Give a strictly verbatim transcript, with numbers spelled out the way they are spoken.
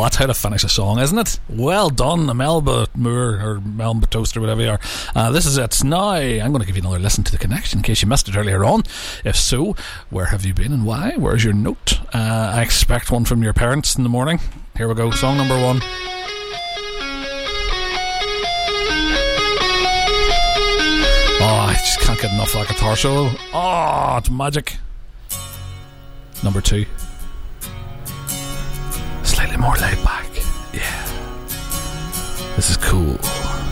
that's how to finish a song, isn't it? Well done, Melba Moore or Melba Toast or whatever you are. Uh, this is it. Now I'm going to give you another listen to The Connection in case you missed it earlier on. If so, where have you been and why? Where's your note? Uh, I expect one from your parents in the morning. Here we go. Song number one. Oh, I just can't get enough of that guitar solo. Oh, it's magic. Number two. Slightly more laid back. Yeah. This is cool.